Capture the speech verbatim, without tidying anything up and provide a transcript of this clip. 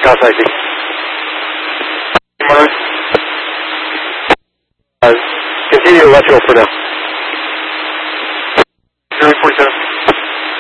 Cross I C. Uh, continue electrical for now.